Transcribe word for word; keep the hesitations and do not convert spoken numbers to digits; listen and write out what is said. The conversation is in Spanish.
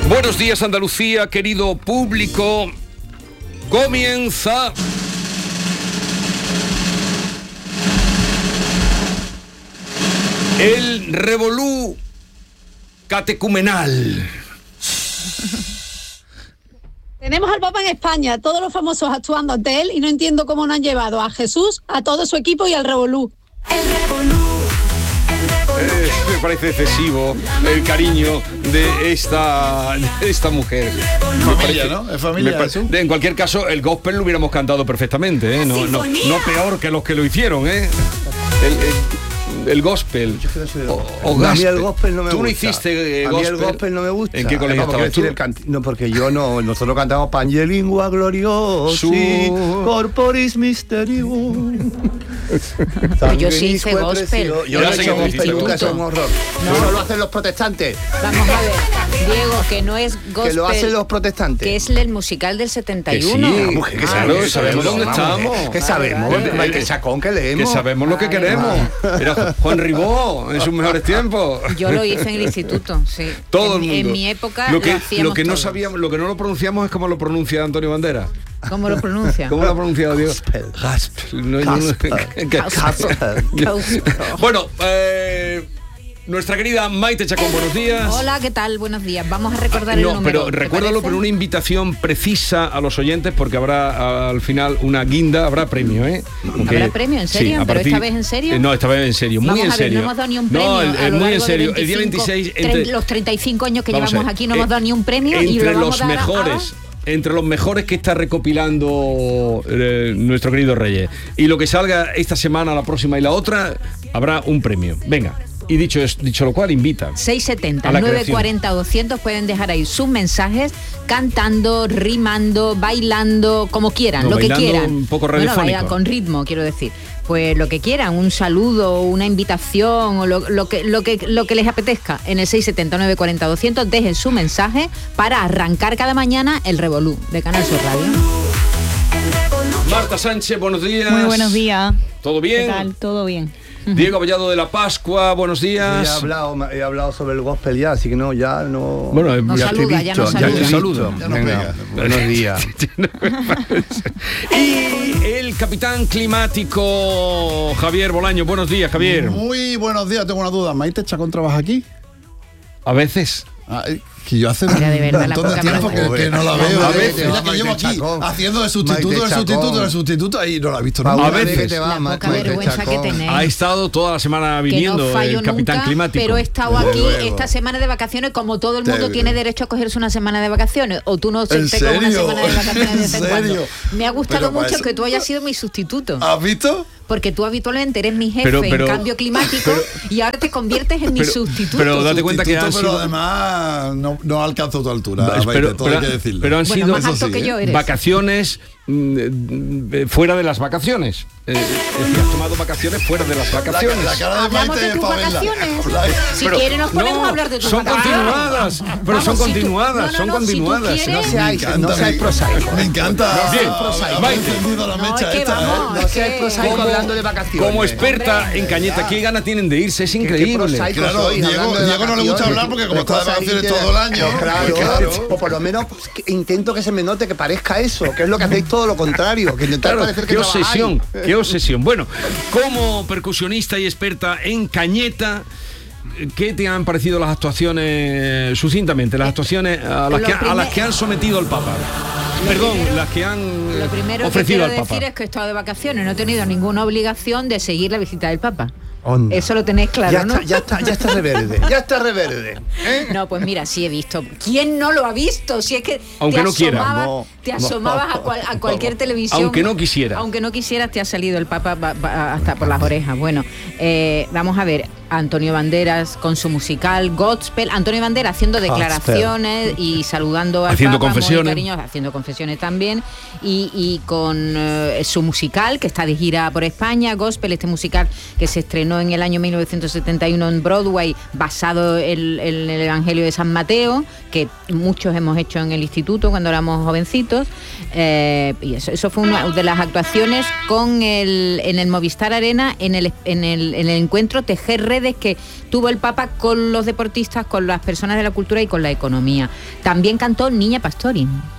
Buenos días, Andalucía, querido público. Comienza el revolú catecumenal. Tenemos al Papa en España, todos los famosos actuando ante él, y no entiendo cómo no han llevado a Jesús, a todo su equipo y al revolú. El revolú. Eh, me parece excesivo el cariño de esta, de esta mujer. Familia, ¿no? Es familia. Pare- de, en cualquier caso, el gospel lo hubiéramos cantado perfectamente, ¿eh? No, no, no peor que los que lo hicieron, ¿eh? El, el, el gospel. Yo es que no soy de O, gospel. o A mí gospel. el gospel no me Tú gusta. no hiciste eh, A mí gospel. el gospel no me gusta. ¿En qué colegio Vamos, quiero estabas tú? decir, el canti- No, porque yo no. Nosotros cantamos Pangelingua Gloriosi, Su- Corporis Mysterium. Pero yo sí hice gospel. Yo Yo no no he sé hecho qué gospel hiciste nunca, eso es un horror. Eso lo hacen los protestantes. Vamos a ver, Diego, que no es gospel, Que lo hacen los protestantes. que es el musical del setenta y Que sí, uno. mujer, que Ah, sabemos, eso sabemos es. dónde Vamos, estamos. ¿Qué sabemos? vale. Vale, que chacón que Que leemos. sabemos lo que Vale. queremos. Era Juan Ribó en sus mejores tiempos. Yo lo hice en el instituto, sí. Todo en, el mundo. En mi época lo que, lo hacíamos lo que no todos. sabíamos, lo que no lo pronunciamos es como lo pronuncia Antonio Banderas. ¿Cómo lo pronuncia? ¿Cómo lo ha pronunciado Dios? Gospel. Gospel. No, no, no. Gospel. Que- Gospel. Bueno, eh, nuestra querida Maite Chacón, buenos días. Hola, ¿qué tal? Buenos días. Vamos a recordar el No, número. pero ¿te recuérdalo, parece? pero una invitación precisa a los oyentes, porque habrá al final una guinda, habrá premio, ¿eh? Aunque- ¿Habrá premio? ¿En sí, serio? a ¿Pero partir- esta vez en serio? Eh, no, esta vez en serio, muy Vamos en a ver, serio. no hemos dado ni un premio. No, el- a el lo muy en largo de serio. El día veinticinco, veintiséis, tre- entre, los treinta y cinco años que vamos a llevamos ver, aquí no hemos eh, dado ni un premio. y entre lo los vamos a dar mejores. ahora. Entre los mejores que está recopilando eh, nuestro querido Reyes. Y lo que salga esta semana, la próxima y la otra, habrá un premio. Venga. Y dicho, es, dicho lo cual, invita. seis setenta, A la nueve creación. cuarenta, doscientos pueden dejar ahí sus mensajes cantando, rimando, bailando, como quieran, No, lo que bailando quieran. un poco Bueno, radiofónico. vaya, con ritmo, quiero decir. Pues lo que quieran, un saludo, una invitación o lo, lo que lo que lo que les apetezca. En el seis setenta, nueve cuarenta, doscientos dejen su mensaje para arrancar cada mañana el revolú de Canal Sur Radio. Marta Sánchez, buenos días. Muy buenos días. ¿Todo ¿Qué bien? tal? ¿Todo bien? Diego Abellado de la Pascua, buenos He días. hablado, he hablado sobre el gospel ya, así que no, ya no. Bueno, eh, No ya estoy saluda, ya no visto, saluda. estoy Saluda. visto. Ya no Venga, pega. buenos días. Y el capitán climático Javier Bolaño, buenos días, Javier. Muy buenos días, tengo una duda. ¿Maite Chacón trabaja aquí? A veces. Ay, que yo hace Mira, de verdad, un la montón de poca tiempo que, Pobre. que no la Pobre, veo. a de- veces. de- ya que Maite llevo aquí Chacón. haciendo de sustituto, Maite de sustituto, Chacón. de sustituto y no la he visto Paula, nunca. A veces. ¿de qué te va, La Ma- poca Maite vergüenza que Chacón? tenéis. Ha estado toda la semana Que viniendo no fallo el capitán nunca, climático. pero he estado Desde aquí luego. esta semana de vacaciones, como todo el mundo Desde tiene luego. derecho a cogerse una semana de vacaciones. O tú no se ¿En te coges una serio? semana de vacaciones de vez en ¿En cuando. serio? Me ha gustado Pero para mucho eso- que tú hayas sido mi sustituto. ¿Has visto? Porque tú habitualmente eres mi jefe Pero- pero- en cambio climático y ahora te conviertes en mi pero- sustituto. pero date cuenta que Sustituto, han pero sido- además no, no alcanzo tu altura. Pero- Maite, todo pero- hay que decirlo. pero han Bueno, sido más Eso alto sí, que ¿eh? yo eres. vacaciones mm, eh, fuera de las vacaciones. Eh, es decir, has tomado vacaciones fuera de las La, vacaciones. la cara de Hablamos Maite de es tus para verla. vacaciones. Habla- Si Pero- quieres nos ponemos no, a hablar de tus son vacaciones. continuadas, pero Vamos, son si tú- continuadas, no, no, son no, si tú continuadas. quieres- No seáis, Me no encanta, seáis me- prosaicos. Me encanta. Bien, haber Maite. encendido la No, mecha es que esta, ¿eh? vamos, No es seáis que- prosaico Como- hablando de vacaciones. Como experta Hombre, en Cañeta, ya. qué ganas tienen de irse, es Qué- qué increíble. prosaico Claro, sois, Diego- hablando de Diego no le gusta vacaciones. hablar porque como Qué está de cosa vacaciones inter- todo el año. Pues claro, Pues claro. o por lo menos pues, que intento que se me note que parezca eso, que es lo que hacéis todo lo contrario, que intentar Claro, parecer que qué trabajáis. obsesión, qué obsesión. Bueno, como percusionista y experta en Cañeta, ¿qué te han parecido las actuaciones, sucintamente, las actuaciones a las, Lo que, a las primer- que han sometido al Papa? Perdón, primero- las que han Lo primero que ofrecido quiero al Papa. decir es que he estado de vacaciones, no he tenido ninguna obligación de seguir la visita del Papa. Onda. Eso lo tenéis claro, ya ¿no? está, ya está, ya está reverde, ya está reverde. ¿eh? No, pues mira, sí he visto. ¿Quién no lo ha visto? Si es que Aunque te no quiera. asomabas, No, te no. asomabas a, cual- a cualquier televisión. Aunque no quisiera. Aunque no quisieras, te ha salido el Papa va- va- hasta por las orejas. Bueno, eh, vamos a ver. Antonio Banderas con su musical Gospel. Antonio Banderas haciendo declaraciones y saludando al Haciendo Papa, muy confesiones. cariñoso, haciendo confesiones también. Y, y con eh, su musical, que está de gira por España, Gospel, este musical que se estrenó en el año mil novecientos setenta y uno en Broadway, basado en, en el Evangelio de San Mateo, que muchos hemos hecho en el instituto cuando éramos jovencitos. Eh, y eso, eso fue una de las actuaciones con el, en el Movistar Arena, en el, en el, en el encuentro Tejer redes que tuvo el Papa con los deportistas, con las personas de la cultura y con la economía. También cantó Niña Pastori.